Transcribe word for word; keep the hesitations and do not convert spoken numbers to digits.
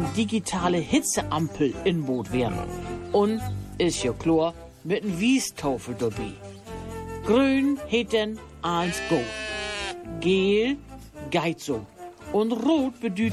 digitale Hitzeampel in Boot werden. Und ist ja klar, mit n Wiestofel dabei. Grün heet denn eins gut. Gel geht so. Und rot bedeutet